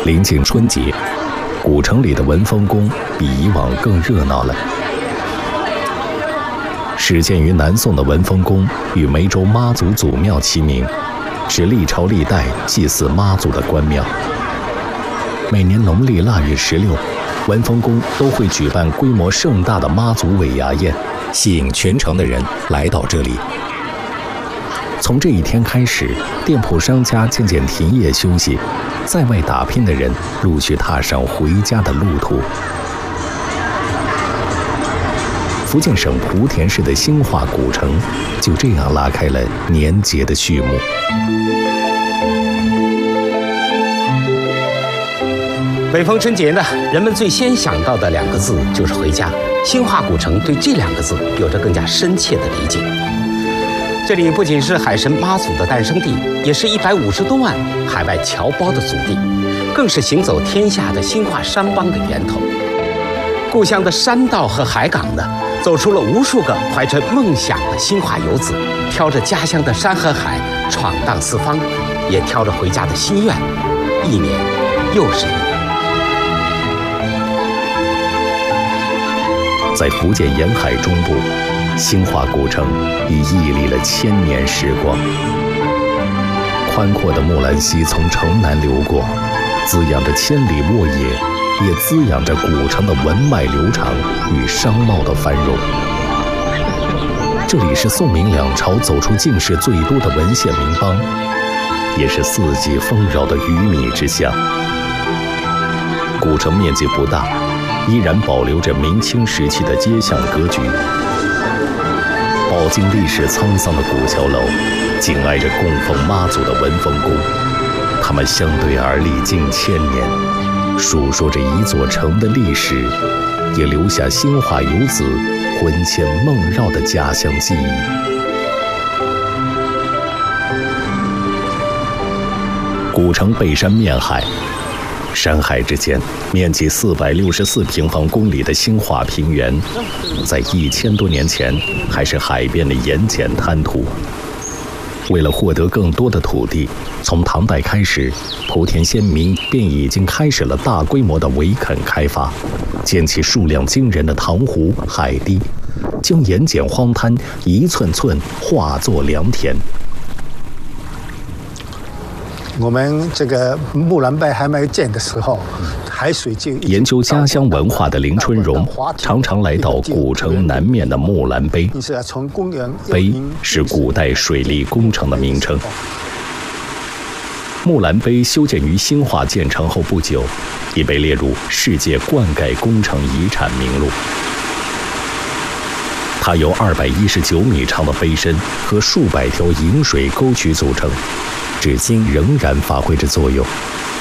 临近春节，古城里的文峰宫比以往更热闹了。始建于南宋的文峰宫与梅州妈祖祖庙齐名，是历朝历代祭祀妈祖的官庙。每年农历腊月16，文峰宫都会举办规模盛大的妈祖尾牙宴，吸引全城的人来到这里。从这一天开始，店铺商家渐渐停业休息，在外打拼的人陆续踏上回家的路途。福建省莆田市的兴化古城就这样拉开了年节的序幕。 每逢春节呢，人们最先想到的2个字就是回家。兴化古城对这2个字有着更加深切的理解。这里不仅是海神妈祖的诞生地，也是150多万海外侨胞的祖地，更是行走天下的兴化山帮的源头。故乡的山道和海港呢，走出了无数个怀着梦想的兴化游子，挑着家乡的山和海闯荡四方，也挑着回家的心愿，一年又是一年。 在福建沿海中部，兴化古城已屹立了1000年时光。宽阔的木兰溪从城南流过，滋养着千里沃野，也滋养着古城的文脉流长与商贸的繁荣。这里是宋明2朝走出进士最多的文献名邦，也是四季丰饶的鱼米之乡。古城面积不大，依然保留着明清时期的街巷格局。饱经历史沧桑的古桥楼，紧挨着供奉妈祖的文峰宫，它们相对而立近1000年，述说着一座城的历史，也留下兴化游子魂牵梦绕的家乡记忆。古城背山面海，山海之间，面积464平方公里的兴化平原，在1000多年前还是海边的盐碱滩涂。为了获得更多的土地，从唐代开始，莆田先民便已经开始了大规模的围垦开发，建起数量惊人的塘湖、海堤，将盐碱荒滩一寸寸化作良田。 我们这个木兰碑还没建的时候，海水就研究家乡文化的林春荣常常来到古城南面的木兰碑。碑是古代水利工程的名称。木兰碑修建于兴化建成后不久，已被列入世界灌溉工程遗产名录。它由219米长的碑身和数百条引水沟渠组成，至今仍然发挥着作用。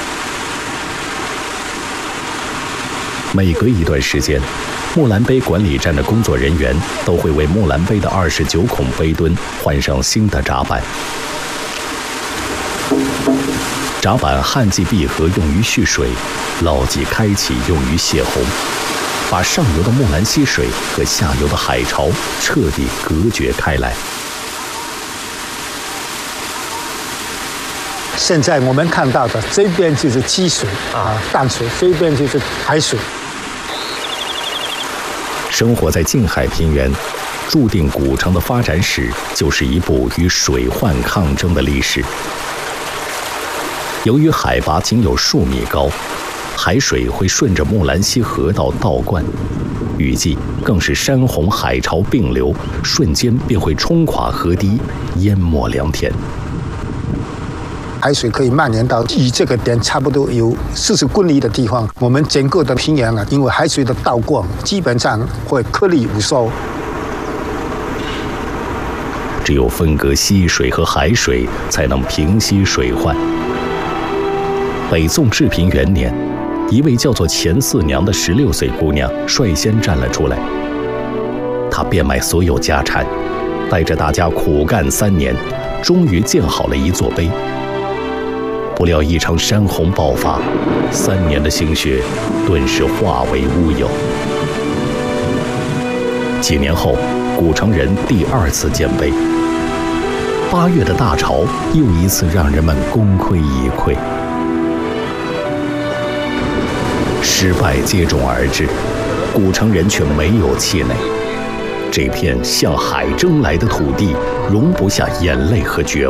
每隔一段时间，木兰碑管理站的工作人员都会为木兰碑的29孔碑墩换上新的闸板。闸板焊剂闭合用于蓄水，牢记开启用于泄洪，把上游的木兰溪水和下游的海潮彻底隔绝开来。 现在我们看到的这边就是积水淡水，这边就是海水。 生活在近海平原，注定古城的发展史就是一部与水患抗争的历史。由于海拔仅有数米高，海水会顺着木兰溪河道倒灌，雨季更是山洪海潮并流，瞬间便会冲垮河堤，淹没良田。 海水可以蔓延到离这个点差不多有40公里的地方，我们整个的平原因为海水的倒灌，基本上会颗粒无收。 只有分隔溪水和海水，才能平息水患。北宋治平元年，一位叫做钱四娘的16岁姑娘率先站了出来。她变卖所有家产，带着大家苦干3年，终于建好了一座碑。不料一场山洪爆发，3年的心血顿时化为乌有。几年后，古城人第2次建碑。8月的大潮又一次让人们功亏一篑。 失败接踵而至，古城人却没有气馁。这片向海争来的土地，容不下眼泪和绝